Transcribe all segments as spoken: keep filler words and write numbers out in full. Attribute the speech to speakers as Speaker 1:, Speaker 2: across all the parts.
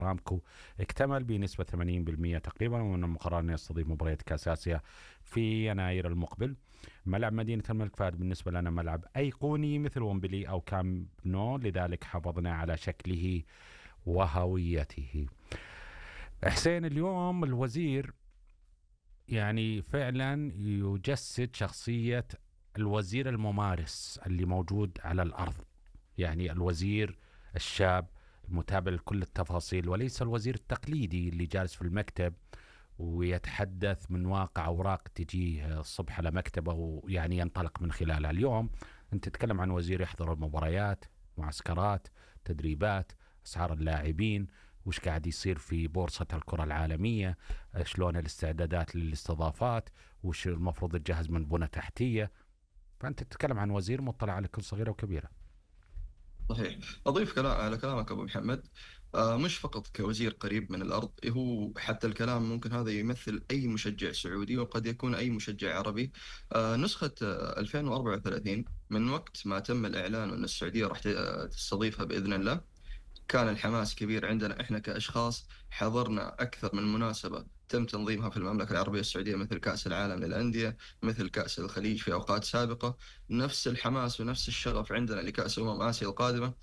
Speaker 1: أرامكو اكتمل بنسبة ثمانين بالمئة تقريبا، ومن المقرر يستضيف مباريات كأس آسيا في يناير المقبل. ملعب مدينة الملك فهد بالنسبة لنا ملعب أيقوني مثل ومبلي أو كامب نو، لذلك حافظنا على شكله وهويته. حسين، اليوم الوزير يعني فعلا يجسد شخصية الوزير الممارس اللي موجود على الأرض، يعني الوزير الشاب المتابع لكل التفاصيل، وليس الوزير التقليدي اللي جالس في المكتب ويتحدث من واقع أوراق تجيه الصبح على مكتبه ويعني ينطلق من خلالها. اليوم أنت تتكلم عن وزير يحضر المباريات، معسكرات، تدريبات، أسعار اللاعبين، وش قاعد يصير في بورصة الكرة العالمية، شلون الاستعدادات للاستضافات، وش المفروض تجهز من بنى تحتية. فأنت تتكلم عن وزير مطلع على كل صغيرة وكبيرة.
Speaker 2: صحيح. أضيف كلام على كلامك أبو محمد. آه مش فقط كوزير قريب من الأرض، هو حتى الكلام ممكن هذا يمثل أي مشجع سعودي وقد يكون أي مشجع عربي. آه نسخة آه ألفين وأربعة وثلاثين من وقت ما تم الإعلان أن السعودية راح تستضيفها بإذن الله، كان الحماس كبير عندنا إحنا كأشخاص. حضرنا أكثر من مناسبة تم تنظيمها في المملكة العربية السعودية، مثل كأس العالم للأندية، مثل كأس الخليج في أوقات سابقة. نفس الحماس ونفس الشغف عندنا لكأس أمم آسيا القادمة.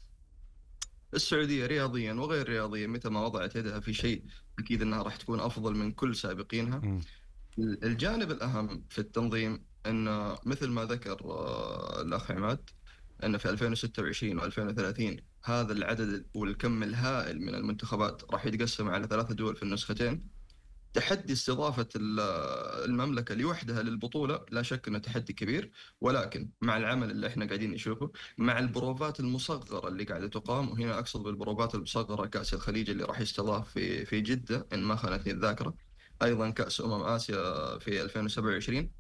Speaker 2: السعودية رياضيا وغير رياضيا متى ما وضعت يدها في شيء أكيد أنها راح تكون أفضل من كل سابقينها.
Speaker 1: م.
Speaker 2: الجانب الأهم في التنظيم أن مثل ما ذكر آه، الأخ عماد، أن في ألفين وستة وعشرين و2030 هذا العدد والكم الهائل من المنتخبات راح يتقسم على ثلاثة دول في النسختين. تحدي استضافة ال- المملكة لوحدها للبطولة لا شك أنه تحدي كبير، ولكن مع العمل اللي احنا قاعدين نشوفه، مع البروفات المصغرة اللي قاعدة تقام، وهنا أقصد بالبروفات المصغرة كأس الخليج اللي راح يستضاف في في جدة إن ما خانتني الذاكرة، أيضا كأس أمم آسيا في ألفين وسبعة وعشرين.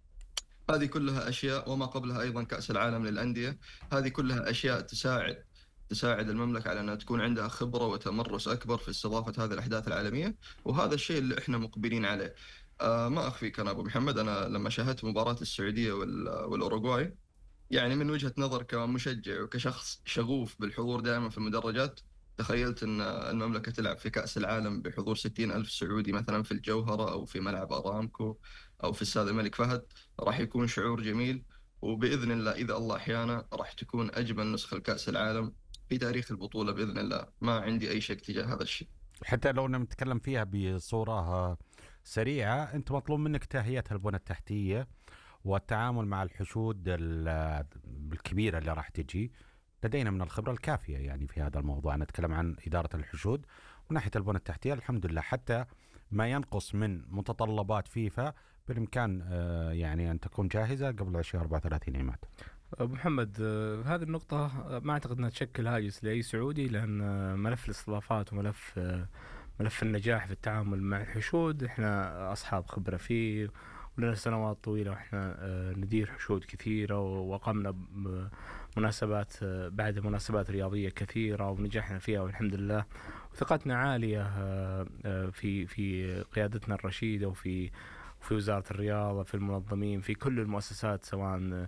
Speaker 2: هذه كلها أشياء، وما قبلها أيضا كأس العالم للأندية. هذه كلها أشياء تساعد تساعد المملكة على أنها تكون عندها خبرة وتمرس أكبر في استضافة هذه الأحداث العالمية، وهذا الشيء اللي إحنا مقبلين عليه. آه ما أخفيك أنا أبو محمد، أنا لما شاهدت مباراة السعودية وال- والأوروغواي، يعني من وجهة نظر كمشجع وكشخص شغوف بالحضور دائما في المدرجات، تخيلت أن المملكة تلعب في كأس العالم بحضور ستين ألف سعودي مثلا في الجوهرة أو في ملعب أرامكو أو في استاد الملك فهد. راح يكون شعور جميل، وبإذن الله إذا الله أحيانا راح تكون أجمل نسخة لكأس العالم في تاريخ البطولة بإذن الله. ما عندي أي شك تجاه هذا الشيء.
Speaker 1: حتى لو نتكلم فيها بصورة آه، سريعة، أنت مطلوب منك تهيئة البنى التحتية والتعامل مع الحشود ال- الكبيرة اللي راح تجي. لدينا من الخبرة الكافية يعني في هذا الموضوع. نتكلم عن إدارة الحشود وناحية البنى التحتية، الحمد لله حتى ما ينقص من متطلبات فيفا بالإمكان آه، يعني أن تكون جاهزة قبل ألفين وأربعة وثلاثين. عماد.
Speaker 3: أبو محمد، آه، هذه النقطة آه، ما أعتقد أنها تشكل هاجس لأي سعودي، لأن آه، ملف الاستضافات وملف آه، ملف النجاح في التعامل مع الحشود إحنا أصحاب خبرة فيه، ولنا سنوات طويلة وإحنا آه، ندير حشود كثيرة، وقمنا بمناسبات آه، بعد مناسبات رياضية كثيرة ونجحنا فيها والحمد لله. وثقتنا عالية آه، آه، في في قيادتنا الرشيدة، وفي وفي وزارة الرياضة، في المنظمين، في كل المؤسسات، سواء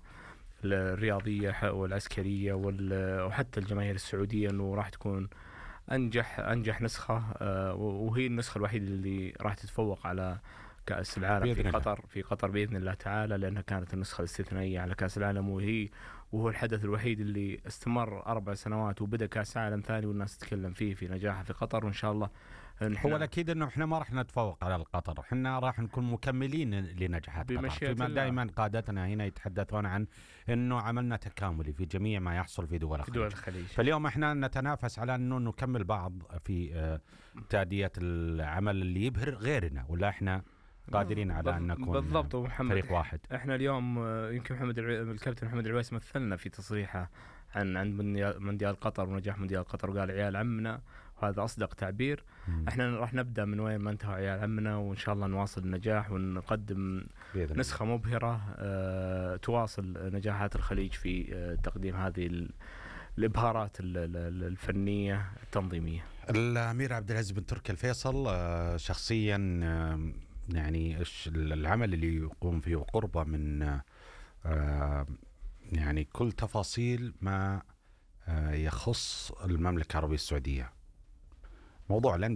Speaker 3: الرياضية والعسكرية وال- وحتى الجماهير السعودية، أنه راح تكون أنجح أنجح نسخة، آه، وهي النسخة الوحيدة اللي راح تتفوق على كأس العالم في
Speaker 1: بإذن الله.
Speaker 3: قطر في قطر بإذن الله تعالى، لأنها كانت النسخة الاستثنائية على كأس العالم، وهي وهو الحدث الوحيد اللي استمر أربع سنوات وبدأ كأس عالم ثاني والناس تتكلم فيه في نجاحه في قطر. وإن شاء الله نحن
Speaker 1: هو الأكيد أنه إحنا ما راح نتفوق على القطر، إحنا راح نكون مكملين لنجاحات قطر.
Speaker 3: بمشيئة
Speaker 1: فيما
Speaker 3: الله
Speaker 1: دائما قادتنا هنا يتحدثون عن أنه عملنا تكاملي في جميع ما يحصل في دول
Speaker 3: في دول
Speaker 1: الخليج.
Speaker 3: الخليج.
Speaker 1: فاليوم إحنا نتنافس على أنه نكمل بعض في آه، تأدية العمل اللي يبهر غيرنا، ولا إحنا قادرين على أن
Speaker 3: بال-
Speaker 1: نكون
Speaker 3: بالضبط أبو محمد.
Speaker 1: فريق واحد.
Speaker 3: احنا اليوم آه، يمكن محمد العوي... الكابتن محمد العويس مثلنا في تصريحه عن عن مونديال مونديال قطر ونجاح مونديال قطر، وقال عيال عمنا، وهذا اصدق تعبير.
Speaker 1: مم.
Speaker 3: احنا راح نبدا من وين ما انتهى عيال عمنا، وان شاء الله نواصل النجاح ونقدم
Speaker 1: بإذن
Speaker 3: نسخه مبهره آه، تواصل نجاحات الخليج في آه، تقديم هذه ال- الابهارات ال- ال- الفنيه التنظيميه.
Speaker 1: الأمير عبد العزيز بن تركي الفيصل آه، شخصيا آه، يعني الش- العمل اللي يقوم فيه قربة من آه، يعني كل تفاصيل ما آه، يخص المملكة العربية السعودية. موضوع الأندية